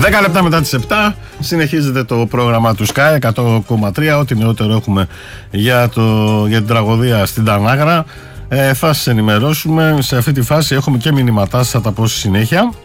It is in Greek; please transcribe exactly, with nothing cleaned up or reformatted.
δέκα λεπτά μετά τις επτά συνεχίζεται το πρόγραμμα του Sky εκατό κόμμα τρία. Ό,τι νεότερο έχουμε για, το, για την τραγωδία στην Τανάγρα ε, θα σας ενημερώσουμε. Σε αυτή τη φάση έχουμε και μηνύματά σας, θα τα πω στη συνέχεια.